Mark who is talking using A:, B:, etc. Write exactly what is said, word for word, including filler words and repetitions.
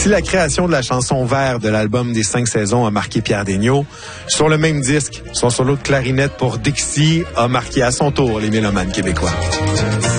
A: Si la création de la chanson Vert de l'album des cinq saisons a marqué Pierre Degnaud, sur le même disque, son solo de clarinette pour Dixie a marqué à son tour les mélomanes québécois.